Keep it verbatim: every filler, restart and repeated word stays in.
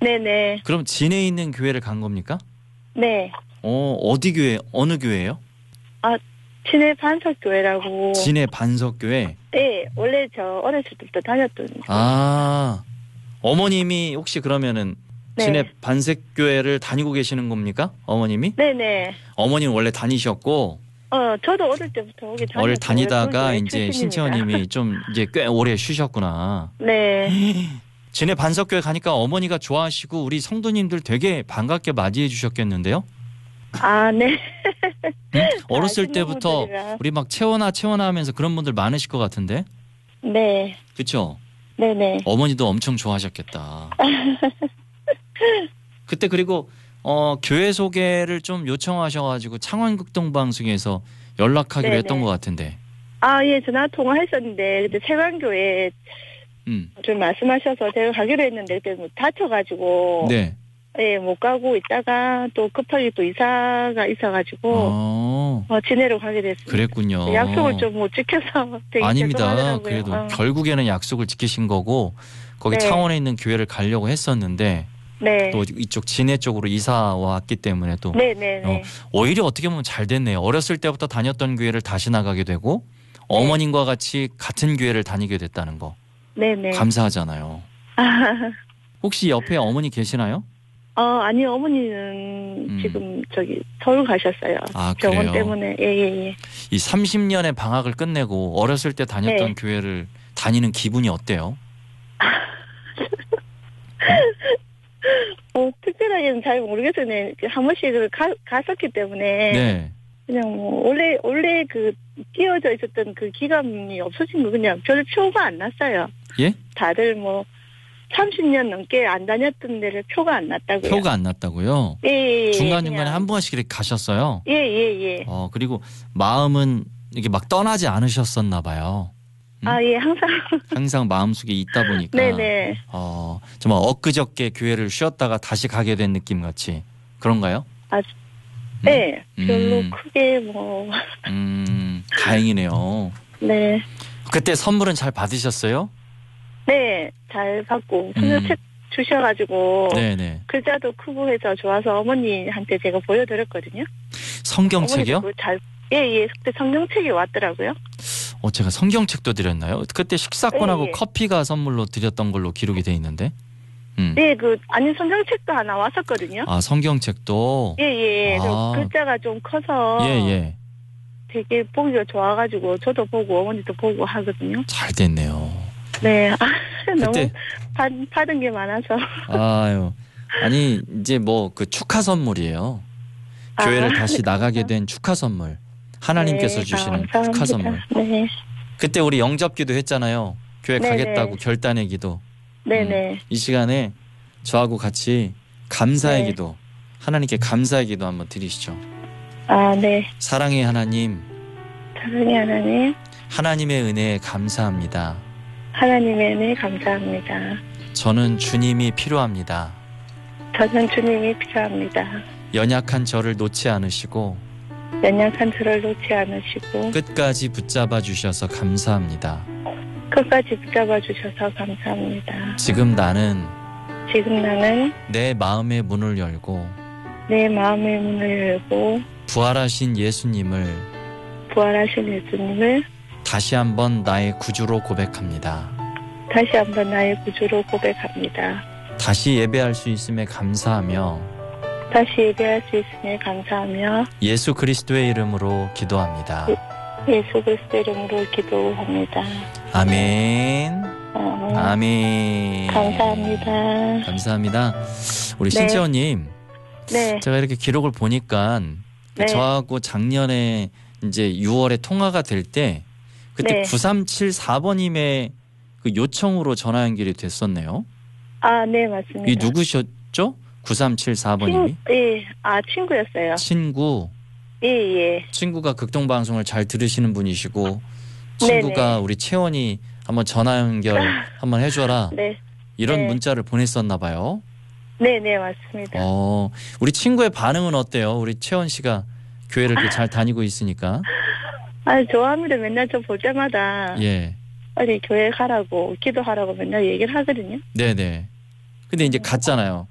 네네. 그럼 진해에 있는 교회를 간 겁니까? 네. 어, 어디 교회, 어느 교회예요? 아, 진해 반석교회라고. 진해 반석교회? 네, 원래 저 어렸을 때부터 다녔던. 아, 어머님이 혹시 그러면은 네. 진해 반석교회를 다니고 계시는 겁니까? 어머님이? 네네. 어머니는 원래 다니셨고, 어, 저도 어릴 때부터 거기 다녔어요. 어릴 다니다가 교회 이제 출신입니다. 신채원님이 좀 이제 꽤 오래 쉬셨구나. 네. 진해 반석교회 가니까 어머니가 좋아하시고 우리 성도님들 되게 반갑게 맞이해 주셨겠는데요? 아, 네. 응? 어렸을 아시는 때부터 분들이라. 우리 막 채원아 채원아 하면서 그런 분들 많으실 것 같은데? 네. 그렇죠? 네네. 어머니도 엄청 좋아하셨겠다. 그때 그리고 어, 교회 소개를 좀 요청하셔가지고 창원극동방송에서 연락하기로 네네. 했던 것 같은데. 아, 예, 전화 통화했었는데, 그때 세관교회 음. 좀 말씀하셔서 제가 가기로 했는데, 그때 뭐 다쳐가지고. 네. 예, 못 가고 있다가 또 급하게 또 이사가 있어가지고. 어. 어, 진해로 가게 됐습니다. 그랬군요. 약속을 좀 못 지켜서 되게 아닙니다. 죄송하더라고요. 그래도 어. 결국에는 약속을 지키신 거고 거기 네. 창원에 있는 교회를 가려고 했었는데 네. 또 이쪽 진해 쪽으로 이사 왔기 때문에 또 네네네. 어, 오히려 어떻게 보면 잘 됐네요. 어렸을 때부터 다녔던 교회를 다시 나가게 되고 네. 어머님과 같이 같은 교회를 다니게 됐다는 거 네네. 감사하잖아요. 혹시 옆에 어머니 계시나요? 어, 아니, 어머니는 음. 지금 저기 서울 가셨어요. 아, 병원 그래요? 때문에. 예, 예, 예. 이 삼십 년의 방학을 끝내고 어렸을 때 다녔던 네. 교회를 다니는 기분이 어때요? 어, 특별하게는 잘 모르겠어요. 네. 한 번씩 가, 갔었기 때문에. 네. 그냥 뭐, 원래, 원래 그, 끼어져 있었던 그 기감이 없어진 거 그냥 별 표가 안 났어요. 예? 다들 뭐, 삼십 년 넘게 안 다녔던 데를 표가 안 났다고요. 표가 안 났다고요? 예, 예, 예. 중간중간에 그냥. 한 번씩 이렇게 가셨어요? 예, 예, 예. 어, 그리고 마음은 이게 막 떠나지 않으셨었나 봐요. 음? 아, 예, 항상. 항상 마음속에 있다 보니까. 네네. 어, 정말 엊그저께 교회를 쉬었다가 다시 가게 된 느낌 같이. 그런가요? 아, 음? 네. 별로 음. 크게 뭐. 음, 다행이네요. 네. 그때 선물은 잘 받으셨어요? 네. 잘 받고. 소녀책 주셔가지고. 음. 네네. 글자도 크고 해서 좋아서 어머니한테 제가 보여드렸거든요. 성경책이요? 어머니도 잘, 예, 예. 그때 성경책이 왔더라고요. 어, 제가 성경책도 드렸나요? 그때 식사권하고 예, 예. 커피가 선물로 드렸던 걸로 기록이 돼 있는데. 음. 네, 그, 아니, 성경책도 하나 왔었거든요. 아, 성경책도? 예, 예, 예. 아. 글자가 좀 커서. 예, 예. 되게 보기가 좋아가지고, 저도 보고, 어머니도 보고 하거든요. 잘 됐네요. 네. 아, 너무 그때- 받, 받은 게 많아서. 아유. 아니, 이제 뭐 그 축하 선물이에요. 아, 교회를 다시 나가게 된 축하 선물. 하나님께서 네, 주시는 감사합니다. 축하 선물. 네. 그때 우리 영접기도 했잖아요. 교회 네네. 가겠다고 결단의 기도. 네네. 음, 이 시간에 저하고 같이 감사의 네. 기도, 하나님께 감사의 기도 한번 드리시죠. 아, 네. 사랑의 하나님, 사랑의 하나님, 하나님의 은혜에 감사합니다. 하나님의 은혜 감사합니다. 저는 주님이 필요합니다. 저는 주님이 필요합니다. 연약한 저를 놓지 않으시고 연약한 저를 놓지 않으시고 끝까지 붙잡아 주셔서 감사합니다. 끝까지 붙잡아 주셔서 감사합니다. 지금 나는 지금 나는 내 마음의 문을 열고 내 마음의 문을 열고 부활하신 예수님을 부활하신 예수님을 다시 한번 나의 구주로 고백합니다. 다시 한번 나의 구주로 고백합니다. 다시 예배할 수 있음에 감사하며 다시 예배할 수 있음에 감사하며 예수 그리스도의 이름으로 기도합니다. 예수 그리스도 이름으로 기도합니다. 아멘. 어, 아멘. 감사합니다. 감사합니다. 우리 네. 신채원님, 네, 제가 이렇게 기록을 보니까 네. 저하고 작년에 이제 유월에 통화가 될 때 그때 네. 구삼칠사 번님의 그 요청으로 전화 연결이 됐었네요. 아, 네, 맞습니다. 이 누구셨죠? 구삼칠사 번님이? 친, 예, 아, 친구였어요. 친구. 예, 예. 친구가 극동방송을 잘 들으시는 분이시고 친구가 네네. 우리 채원이 한번 전화 연결 한번 해줘라 네, 이런 네. 문자를 보냈었나 봐요. 네, 네, 맞습니다. 어, 우리 친구의 반응은 어때요? 우리 채원 씨가 교회를 이렇게 잘 다니고 있으니까. 아, 좋아합니다. 맨날 저 볼 때마다 예. 빨리 교회 가라고, 기도하라고 맨날 얘기를 하거든요. 네네. 근데 이제 갔잖아요.